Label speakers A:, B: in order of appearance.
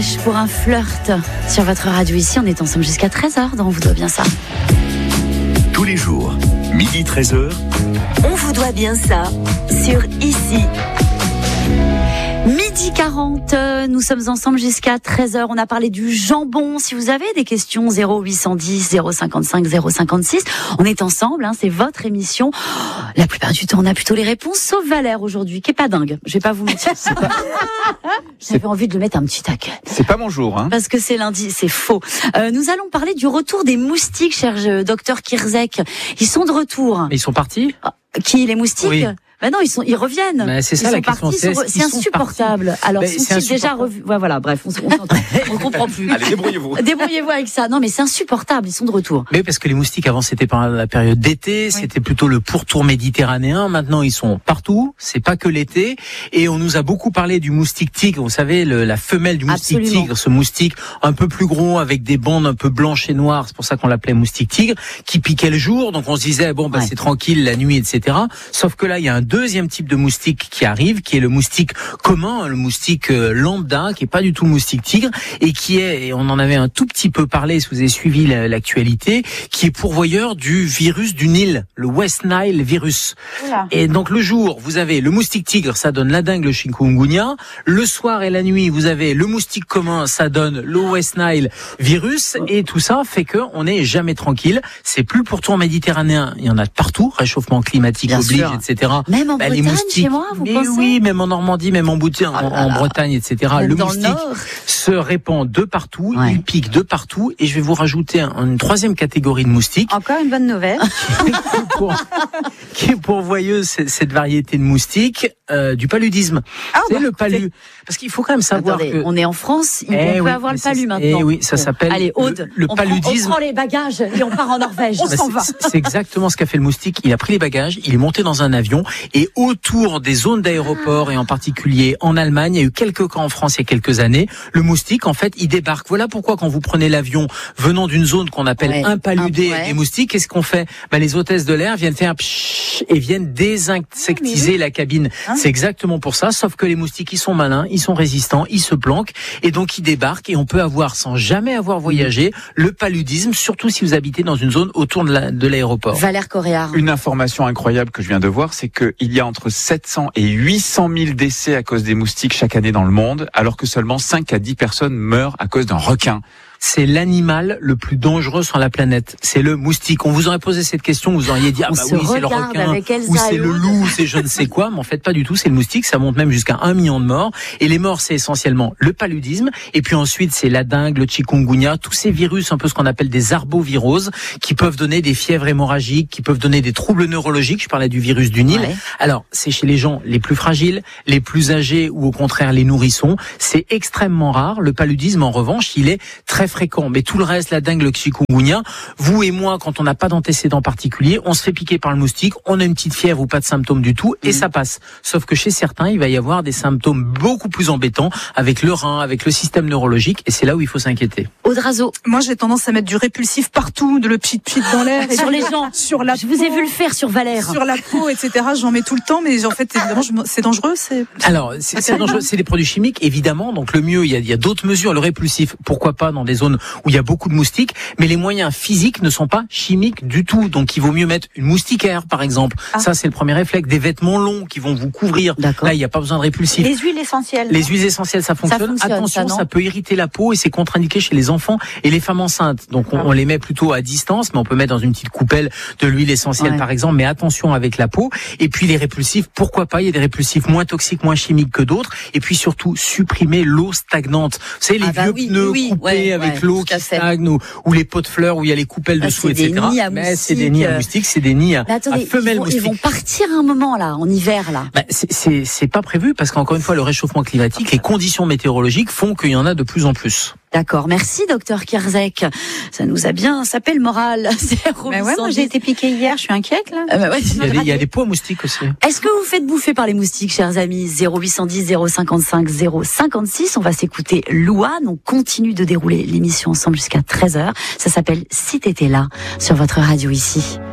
A: Pour un flirt sur votre radio ici, on est ensemble jusqu'à 13h, donc on vous doit bien ça.
B: Tous les jours, midi 13h.
C: On vous doit bien ça sur ici.
A: Midi 40, nous sommes ensemble jusqu'à 13h. On a parlé du jambon. Si vous avez des questions, 0810 055 056. On est ensemble, c'est votre émission. La plupart du temps, on a plutôt les réponses, sauf Valère aujourd'hui, qui est pas dingue. Je vais pas vous mentir. J'avais envie de le mettre un petit taquet.
D: C'est pas mon jour,
A: Parce que c'est lundi, c'est faux. Nous allons parler du retour des moustiques, cher docteur Kirzek. Ils sont de retour.
E: Mais ils sont partis?
A: Qui, les moustiques?
E: Oui.
A: Non, ils reviennent.
E: Mais c'est ça la question.
A: C'est insupportable. Alors, sont-ils déjà revus? Voilà, bref, on comprend plus.
D: Allez, débrouillez-vous.
A: Débrouillez-vous avec ça. Non, mais c'est insupportable. Ils sont de retour.
E: Mais parce que les moustiques avant c'était pendant la période d'été, c'était plutôt le pourtour méditerranéen. Maintenant ils sont partout. C'est pas que l'été. Et on nous a beaucoup parlé du moustique tigre. Vous savez, la femelle du moustique tigre, ce moustique un peu plus gros avec des bandes un peu blanches et noires. C'est pour ça qu'on l'appelait moustique tigre, qui piquait le jour. Donc on se disait c'est tranquille la nuit, etc. Sauf que là il y a un deuxième type de moustique qui arrive, qui est le moustique commun, le moustique lambda, qui est pas du tout le moustique tigre, et on en avait un tout petit peu parlé si vous avez suivi l'actualité, qui est pourvoyeur du virus du Nil, le West Nile virus. Oula. Et donc le jour, vous avez le moustique tigre, ça donne la dengue, le chikungunya. Le soir et la nuit, vous avez le moustique commun, ça donne le West Nile virus, et tout ça fait que on n'est jamais tranquille. C'est plus le pourtour méditerranéen, il y en a de partout, réchauffement climatique
A: bien
E: oblige,
A: sûr.
E: etc.
A: Même en Bretagne,
E: les moustiques,
A: chez moi, vous pensez?
E: Oui, même en Normandie, même en Bretagne, etc.
A: Même
E: le
A: dans
E: moustique
A: le Nord.
E: se répand de partout, il pique de partout, et je vais vous rajouter une troisième catégorie de moustiques.
A: Encore une bonne nouvelle.
E: qui est pourvoyeuse, cette variété de moustiques, du paludisme. C'est le palu. Parce qu'il faut quand même savoir que...
A: on est en France, on peut avoir le palu maintenant.
E: Oui, ça s'appelle le paludisme.
A: On prend les bagages et on part en Norvège. On s'en va.
E: C'est exactement ce qu'a fait le moustique. Il a pris les bagages, il est monté dans un avion, et autour des zones d'aéroport, et en particulier en Allemagne, il y a eu quelques cas en France il y a quelques années, le moustique, en fait, il débarque. Voilà pourquoi quand vous prenez l'avion venant d'une zone qu'on appelle impaludée des moustiques, qu'est-ce qu'on fait? Les hôtesses de l'air viennent faire pshhh et viennent désinsectiser la cabine. C'est exactement pour ça, sauf que les moustiques, ils sont malins, ils sont résistants, ils se planquent, et donc ils débarquent, et on peut avoir, sans jamais avoir voyagé, le paludisme, surtout si vous habitez dans une zone autour de l'aéroport.
A: Valère Coréard.
D: Une information incroyable que je viens de voir, c'est qu'il y a entre 700 et 800 000 décès à cause des moustiques chaque année dans le monde, alors que seulement 5 à 10 personnes meurent à cause d'un requin.
E: C'est l'animal le plus dangereux sur la planète. C'est le moustique. On vous aurait posé cette question, vous auriez dit c'est le requin, ou c'est le loup, ou c'est je ne sais quoi, mais en fait pas du tout, c'est le moustique. Ça monte même jusqu'à 1 million de morts. Et les morts, c'est essentiellement le paludisme, et puis ensuite c'est la dengue, le chikungunya, tous ces virus, un peu ce qu'on appelle des arboviroses, qui peuvent donner des fièvres hémorragiques, qui peuvent donner des troubles neurologiques. Je parlais du virus du Nil. Alors c'est chez les gens les plus fragiles, les plus âgés, ou au contraire les nourrissons. C'est extrêmement rare. Le paludisme, en revanche, il est très fréquent. Mais tout le reste, la dengue, le chikungunya, vous et moi, quand on n'a pas d'antécédents particuliers, on se fait piquer par le moustique, on a une petite fièvre ou pas de symptômes du tout, et ça passe. Sauf que chez certains, il va y avoir des symptômes beaucoup plus embêtants avec le rein, avec le système neurologique, et c'est là où il faut s'inquiéter.
A: Audrazo.
F: Moi, j'ai tendance à mettre du répulsif partout, de le pchit dans l'air.
A: Sur les gens.
F: Sur la
A: Je vous ai vu le faire sur Valère.
F: Sur la peau, etc. J'en mets tout le temps, mais en fait, évidemment, c'est dangereux.
E: Alors, c'est dangereux. C'est des produits chimiques, évidemment. Donc, le mieux, il y a d'autres mesures. Le répulsif, pourquoi pas dans des zones où il y a beaucoup de moustiques, mais les moyens physiques ne sont pas chimiques du tout. Donc, il vaut mieux mettre une moustiquaire, par exemple. Ça, c'est le premier réflexe. Des vêtements longs qui vont vous couvrir.
A: D'accord.
E: Là, il n'y a pas besoin de répulsif.
F: Les huiles essentielles.
E: Les huiles essentielles, ça fonctionne. Attention, ça peut irriter la peau, et c'est contre-indiqué chez les enfants et les femmes enceintes. Donc, on les met plutôt à distance, mais on peut mettre dans une petite coupelle de l'huile essentielle, par exemple. Mais attention avec la peau. Et puis, les répulsifs, pourquoi pas? Il y a des répulsifs moins toxiques, moins chimiques que d'autres. Et puis, surtout, supprimer l'eau stagnante. Vous savez, les vieux pneus coupés avec l'eau qui stagne, ou les pots de fleurs où il y a les coupelles dessous, etc. Mais c'est des nids à moustiques, c'est des nids à femelles moustiques.
A: Ils vont partir un moment, là, en hiver, là.
E: C'est pas prévu, parce qu'encore une fois, le réchauffement climatique, les conditions météorologiques font qu'il y en a de plus en plus.
A: D'accord, merci docteur Kirzek. Ça nous a bien sapé le moral.
F: Moi j'ai été piquée hier, je suis inquiète là.
E: Il y a des pots à moustiques aussi.
A: Est-ce que vous faites bouffer par les moustiques, chers amis? 0810 055 056. On va s'écouter Louane. On continue de dérouler l'émission ensemble jusqu'à 13h. Ça s'appelle Si t'étais là sur votre radio ici.